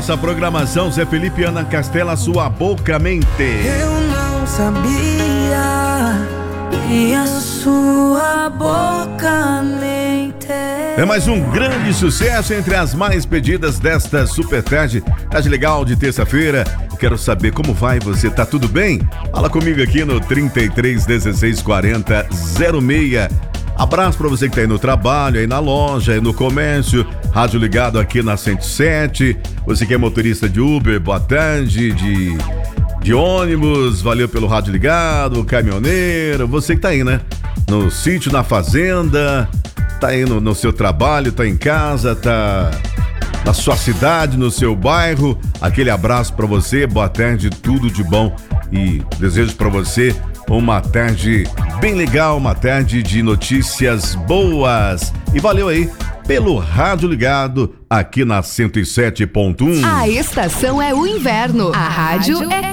nossa programação. Zé Felipe e Ana Castela, Sua Boca Mente. Eu não sabia que a sua boca mente. É mais um grande sucesso entre as mais pedidas desta super tarde. Tarde legal de terça-feira. Quero saber como vai você, tá tudo bem? Fala comigo aqui no 33 16 40 06. Abraço pra você que tá aí no trabalho, aí na loja, aí no comércio. Rádio ligado aqui na 107. Você que é motorista de Uber, boa tarde, de ônibus, valeu pelo rádio ligado, caminhoneiro. Você que tá aí, né? No sítio, na fazenda, tá aí no seu trabalho, tá em casa, tá na sua cidade, no seu bairro. Aquele abraço pra você, boa tarde, tudo de bom. E desejo pra você uma tarde bem legal, uma tarde de notícias boas. E valeu aí pelo rádio ligado aqui na 107.1. A estação é o inverno. A rádio é